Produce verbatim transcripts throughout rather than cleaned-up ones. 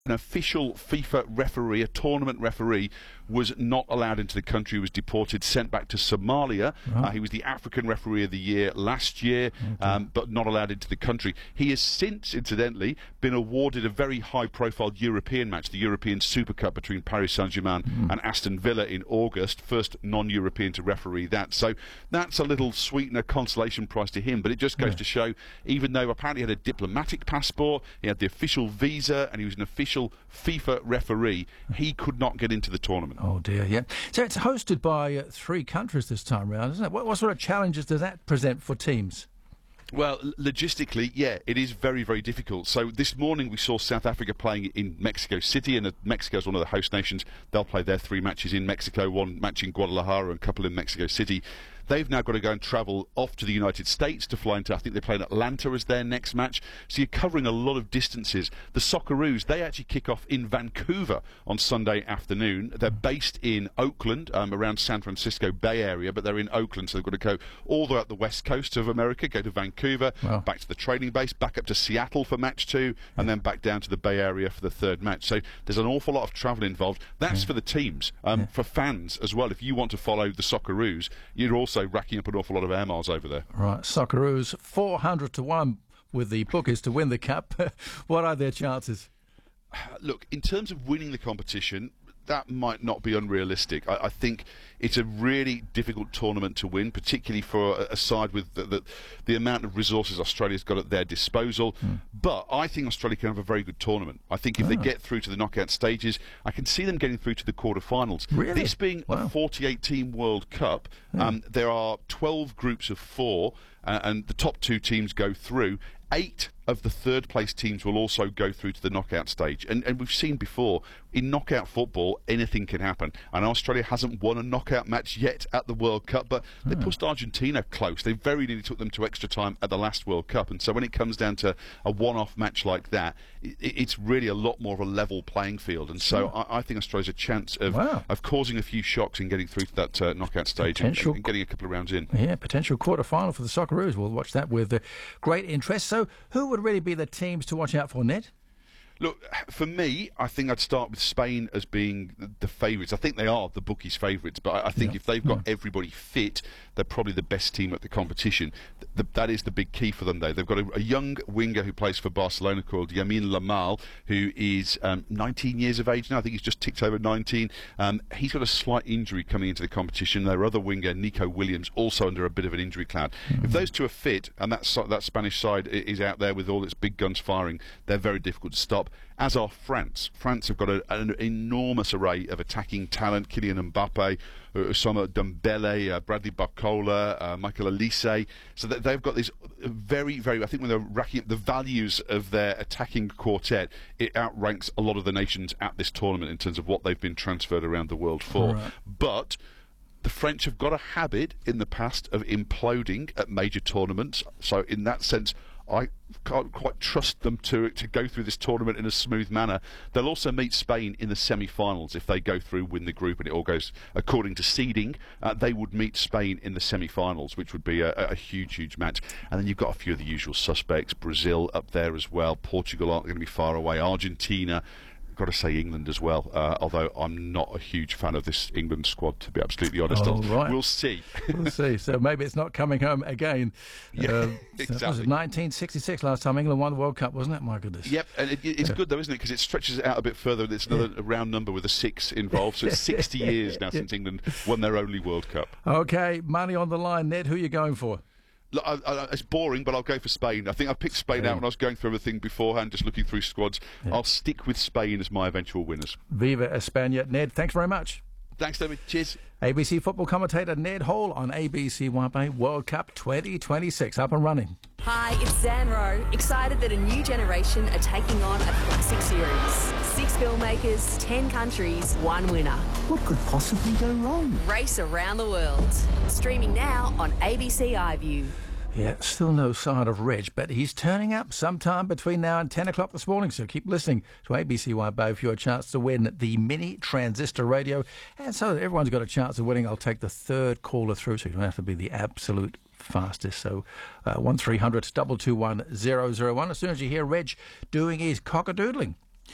an official FIFA referee, a tournament referee, was not allowed into the country. He was deported, sent back to Somalia. Right. Uh, he was the African Referee of the Year last year, Okay. um, but not allowed into the country. He has since, incidentally, been awarded a very high-profile European match, the European Super Cup between Paris Saint-Germain Mm. and Aston Villa in August, first non-European to referee that. So that's a little sweetener, consolation prize to him, but it just goes Yeah. to show, even though apparently he had a diplomatic passport, he had the official visa, and he was an official FIFA referee, he could not get into the tournament. Oh dear, yeah. So it's hosted by uh, three countries this time round, isn't it? What, what sort of challenges does that present for teams? Well, logistically, yeah, it is very, very difficult. So this morning we saw South Africa playing in Mexico City, and uh, Mexico is one of the host nations. They'll play their three matches in Mexico, one match in Guadalajara and a couple in Mexico City. They've now got to go and travel off to the United States to fly into, I think they play in Atlanta as their next match. So you're covering a lot of distances. The Socceroos, they actually kick off in Vancouver on Sunday afternoon. They're based in Oakland, um, around San Francisco Bay Area, but they're in Oakland, so they've got to go all the way up the west coast of America, go to Vancouver, Wow. back to the training base, back up to Seattle for match two, and then back down to the Bay Area for the third match. So there's an awful lot of travel involved. That's Yeah. for the teams. Um, Yeah. For fans as well, if you want to follow the Socceroos, you're also racking up an awful lot of air miles over there. Right, Socceroos, four hundred to one with the bookies to win the cup. What are their chances? Look, in terms of winning the competition, that might not be unrealistic. I, I think it's a really difficult tournament to win, particularly for a, a side with the, the, the amount of resources Australia's got at their disposal. Mm. But I think Australia can have a very good tournament. I think if Oh. they get through to the knockout stages, I can see them getting through to the quarterfinals. Really? This being Wow. a forty-eight team World Cup, Yeah. um, there are twelve groups of four, uh, and the top two teams go through. Eight of the third place teams will also go through to the knockout stage. And, and we've seen before, in knockout football, anything can happen. And Australia hasn't won a knockout match yet at the World Cup, but they Hmm. pushed Argentina close. They very nearly took them to extra time at the last World Cup. And so when it comes down to a one-off match like that, it, it's really a lot more of a level playing field. And so Sure. I, I think Australia's a chance of, Wow. of causing a few shocks and getting through to that uh, knockout stage and, Potential- and getting a couple of rounds in. Yeah, potential quarter-final for the Socceroos. We'll watch that with uh, great interest. So who would really be the teams to watch out for, Ned? Look, for me, I think I'd start with Spain as being the- the favourites. I think they are the bookies' favourites, but I, I think Yeah. if they've got everybody fit, they're probably the best team at the competition. Th- the, that is the big key for them, though. They've got a, a young winger who plays for Barcelona called Yamin Lamal, who is um, nineteen years of age now. I think he's just ticked over nineteen. Um, he's got a slight injury coming into the competition. Their other winger, Nico Williams, also under a bit of an injury cloud. Mm-hmm. If those two are fit, and that, so- that Spanish side i- is out there with all its big guns firing, they're very difficult to stop. As are France. France have got a, an enormous array of attacking talent. Kylian Mbappe, uh, Osama Dembele, uh, Bradley Barcola, uh, Michael Olise. So that they've got this very, very... I think when they're racking up the values of their attacking quartet, it outranks a lot of the nations at this tournament in terms of what they've been transferred around the world for. Right. But the French have got a habit in the past of imploding at major tournaments. So in that sense, I can't quite trust them to to go through this tournament in a smooth manner. They'll also meet Spain in the semi-finals if they go through, win the group, and it all goes according to seeding. Uh, they would meet Spain in the semi-finals, which would be a, a huge, huge match. And then you've got a few of the usual suspects. Brazil up there as well. Portugal aren't going to be far away. Argentina. Got to say England as well, uh, although I'm not a huge fan of this England squad, to be absolutely honest. Oh, right. We'll see. We'll see. So maybe it's not coming home again. Yeah, Uh, so exactly. That was nineteen sixty-six last time England won the World Cup, wasn't it? My goodness. Yep, and it, it's good though, isn't it? Because it stretches it out a bit further. It's another round number with a six involved, so it's sixty years now since England won their only World Cup. Okay, money on the line, Ned. Who are you going for? Look, I, I, it's boring, but I'll go for Spain. I think I picked Spain Spain. out when I was going through everything beforehand, just looking through squads. Yeah. I'll stick with Spain as my eventual winners. Viva España. Ned, thanks very much. Thanks, David. Cheers. A B C football commentator Ned Hall on A B C One Bay World Cup twenty twenty-six. Up and running. Hi, it's Zan Rowe. Excited that a new generation are taking on a classic series. Six filmmakers, ten countries, one winner. What could possibly go wrong? Race around the world. Streaming now on A B C iView. Yeah, still no sign of Reg, but he's turning up sometime between now and ten o'clock this morning, so keep listening to A B C One Bay for your chance to win the mini transistor radio. And so that everyone's got a chance of winning, I'll take the third caller through, so you don't have to be the absolute fastest. So uh, one three hundred, two two one, zero zero one. As soon as you hear Reg doing his cockadoodling.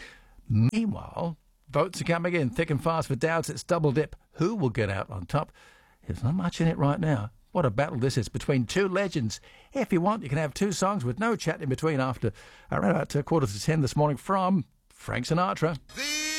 Meanwhile, votes are coming in thick and fast for Dowds. It's double dip. Who will get out on top? There's not much in it right now. What a battle this is between two legends. If you want, you can have two songs with no chat in between after around about quarter to ten this morning from Frank Sinatra. The